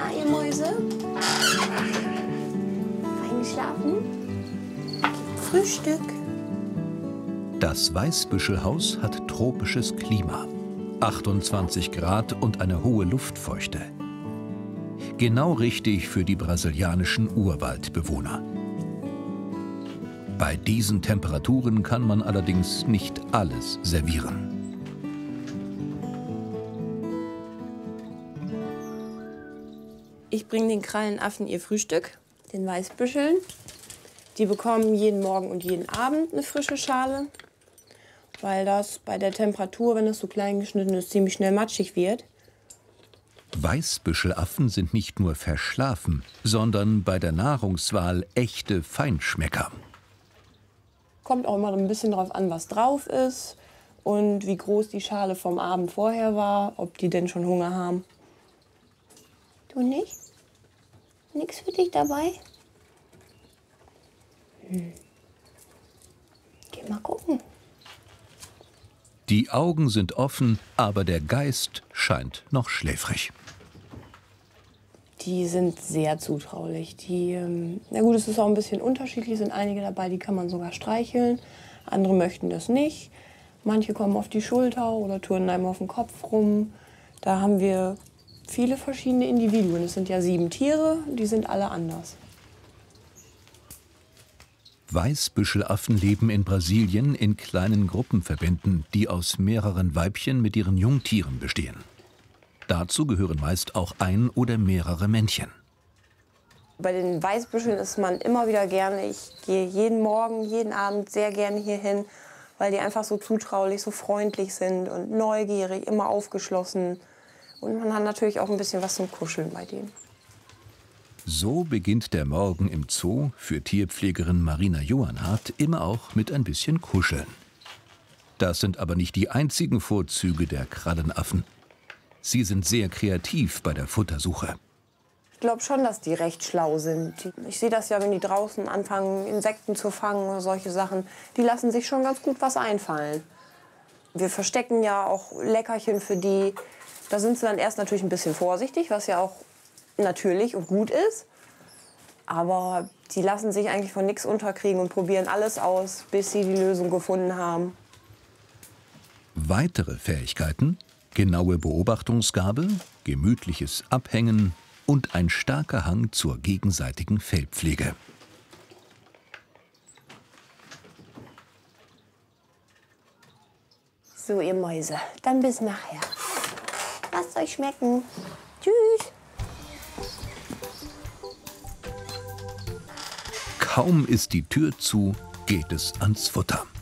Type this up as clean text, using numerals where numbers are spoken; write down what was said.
Na, ihr Mäuse? Eingeschlafen? Frühstück. Das Weißbüschelhaus hat tropisches Klima. 28 Grad und eine hohe Luftfeuchte. Genau richtig für die brasilianischen Urwaldbewohner. Bei diesen Temperaturen kann man allerdings nicht alles servieren. Ich bringe den Krallenaffen ihr Frühstück, den Weißbüscheln. Die bekommen jeden Morgen und jeden Abend eine frische Schale, weil das bei der Temperatur, wenn es so klein geschnitten ist, ziemlich schnell matschig wird. Weißbüschelaffen sind nicht nur verschlafen, sondern bei der Nahrungswahl echte Feinschmecker. Kommt auch immer ein bisschen drauf an, was drauf ist und wie groß die Schale vom Abend vorher war, ob die denn schon Hunger haben. Du nicht? Nix für dich dabei? Geh mal gucken. Die Augen sind offen, aber der Geist scheint noch schläfrig. Die sind sehr zutraulich. Na gut, es ist auch ein bisschen unterschiedlich. Es sind einige dabei, die kann man sogar streicheln. Andere möchten das nicht. Manche kommen auf die Schulter oder turnen einem auf den Kopf rum. Da haben wir viele verschiedene Individuen. Es sind ja 7 Tiere, die sind alle anders. Weißbüschelaffen leben in Brasilien in kleinen Gruppenverbänden, die aus mehreren Weibchen mit ihren Jungtieren bestehen. Dazu gehören meist auch ein oder mehrere Männchen. Bei den Weißbüscheln ist man immer wieder gerne. Ich gehe jeden Morgen, jeden Abend sehr gerne hier hin, weil die einfach so zutraulich, so freundlich sind und neugierig, immer aufgeschlossen. Und man hat natürlich auch ein bisschen was zum Kuscheln bei denen. So beginnt der Morgen im Zoo für Tierpflegerin Marina Johannhardt immer auch mit ein bisschen Kuscheln. Das sind aber nicht die einzigen Vorzüge der Krallenaffen. Sie sind sehr kreativ bei der Futtersuche. Ich glaube schon, dass die recht schlau sind. Ich sehe das ja, wenn die draußen anfangen, Insekten zu fangen oder solche Sachen. Die lassen sich schon ganz gut was einfallen. Wir verstecken ja auch Leckerchen für die. Da sind sie dann erst natürlich ein bisschen vorsichtig, was ja auch natürlich und gut ist. Aber die lassen sich eigentlich von nichts unterkriegen und probieren alles aus, bis sie die Lösung gefunden haben. Weitere Fähigkeiten: genaue Beobachtungsgabe, gemütliches Abhängen und ein starker Hang zur gegenseitigen Fellpflege. So, ihr Mäuse, dann bis nachher. Lasst euch schmecken. Tschüss. Kaum ist die Tür zu, geht es ans Futter.